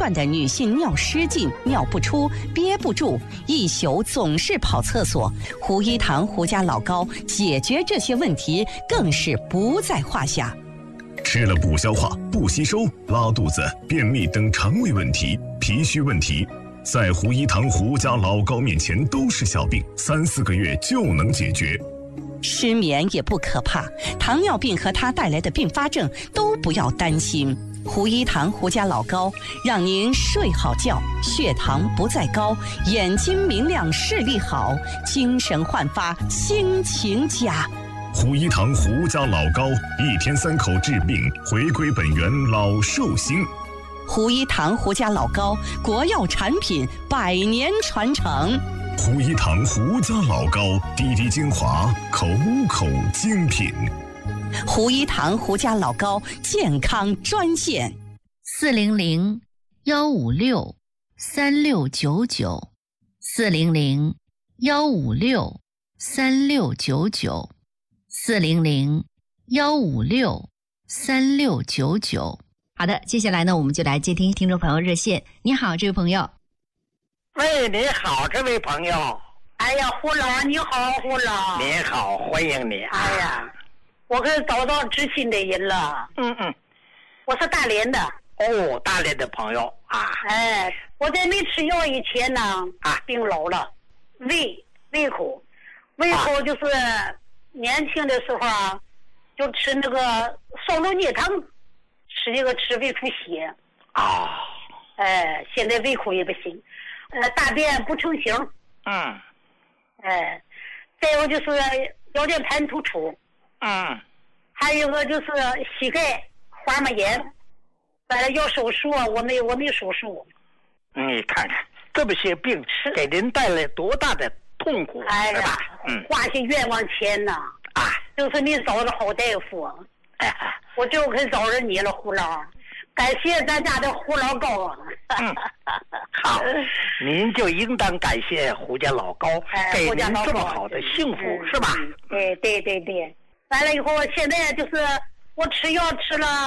断的女性尿失禁、尿不出、憋不住，一宿总是跑厕所。胡一堂胡家老高解决这些问题更是不在话下。 吃了不消化、不吸收、拉肚子、便秘等肠胃问题、脾虚问题，在胡一堂胡家老高面前都是小病，3-4个月就能解决。 失眠也不可怕，糖尿病和它带来的并发症都不要担心。胡一堂胡家老高让您睡好觉，血糖不再高，眼睛明亮，视力好，精神焕发，心情佳。 胡一堂胡家老高，1天3口治病，回归本源老寿星。 胡一堂胡家老高，国药产品，100年传承。 胡一堂胡家老高，滴滴精华，口口精品。 胡一堂胡家老高健康专线 400-156-3699，400-156-3699。好的，接下来呢，我们就来接听听众朋友热线。你好，这位朋友。 喂，你好，这位朋友。 哎呀，胡老，你好，胡老。 你好，欢迎你。 哎呀，我可找到知心的人了。我是大连的。 哦，大连的朋友啊。 哎，我在没吃药以前呢，病老了，胃口就是年轻的时候啊，就吃那个双鹿逆汤，吃胃出血。现在胃口也不行，大便不成形。再有就是腰间盘突出。还有个就是膝盖滑膜炎，完了要手术，我没手术。 你看看这么些病给您带来多大的痛苦，是吧？ 花些冤枉钱呢。就是你找着好大夫，我就可以找着你了，胡老。感谢咱家的胡老高。 好，您就应当感谢胡家老高，给您这么好的幸福，是吧？ 对。完了以后，现在就是我吃药吃了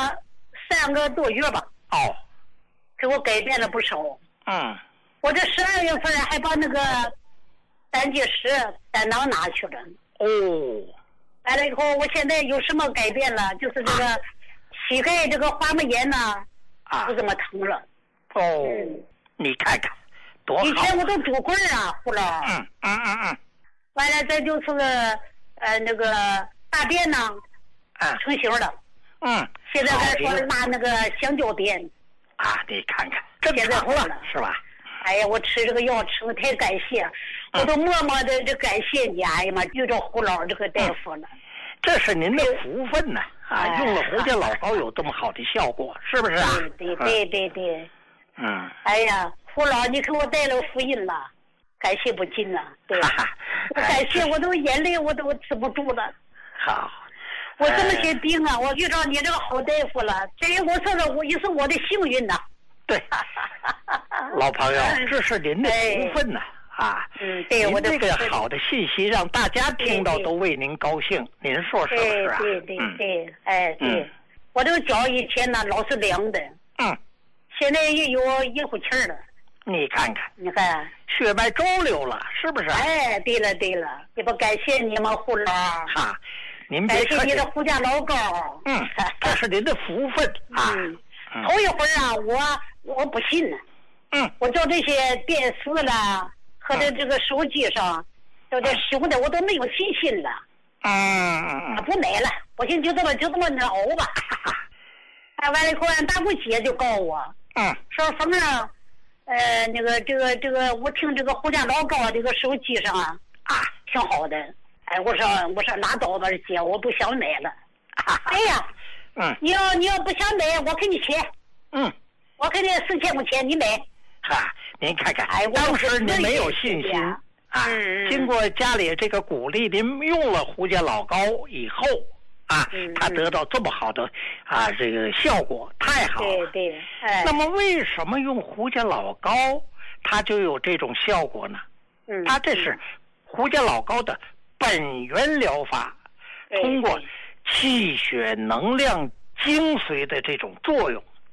3个多月吧。给我改变了不少。我这12月份还把那个胆结石胆囊拿去了。完了以后，我现在有什么改变了？就是这个膝盖这个滑膜炎呢，不怎么疼了。 你看看多好。 以前我都拄棍啊，胡老。完了，再就是那个大便呢，成型了。现在还说拉那个香蕉便。 你看看，正常了，是吧？ 哎呀，我吃这个药吃的太感谢，我都默默的这感谢你。哎呀妈，遇着胡老这个大夫了。 这是您的福分呐！用了胡家老高有这么好的效果，是不是啊？ 对。哎呀，胡老，你给我带了福音了，感谢不尽呐。对，我感谢，我都眼泪我都止不住了。 好， 我这么些病啊，我遇到你这个好大夫了，这我说了，也是我的幸运呐。 对，老朋友，这是您的福分呐。 对，我这个好的信息让大家听到都为您高兴，您说是不是啊？ 对，我这个脚以前呢老是凉的，现在也有一股气儿了。你看， 血脉周流了，是不是？ 对了，也不感谢你们胡老。 您别客气。 感谢你的胡家老高。 这是您的福分啊。 头一会儿啊，我不信呢。我叫这些电视了。和这个手机上，叫这修的我都没有信心了。不买了，我寻思就这么熬吧。完了以后，俺大姑姐就告我，说凤啊，那个这个，我听这个胡家老高这个手机上挺好的。我说拉倒吧，姐，我不想买了。哎呀，你要不想买，我给你钱。我给你4000块钱，你买。 您看看，当时您没有信心经过家里这个鼓励，您用了胡家老高以后他得到这么好的这个效果，太好了。 对。 那么为什么用胡家老高，它就有这种效果呢？它这是胡家老高的本源疗法，通过气血能量精髓的这种作用，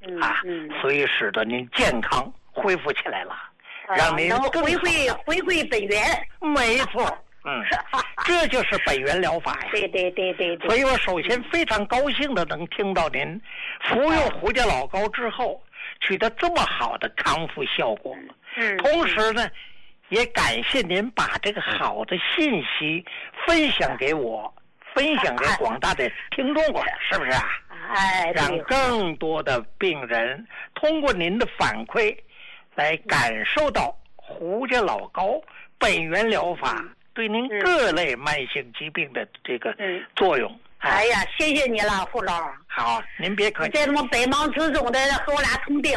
所以使得您健康恢复起来了，让您能回归本源。 没错。这就是本源疗法呀。 对。 所以我首先非常高兴的能听到您服用胡家老膏之后取得这么好的康复效果。同时呢，也感谢您把这个好的信息分享给我，分享给广大的听众们，是不是啊？让更多的病人通过您的反馈来感受到胡家老膏本源疗法对您各类慢性疾病的这个作用。 哎呀，谢谢你了，胡老。 好，您别客气。 在我们百忙之中的和我俩同病。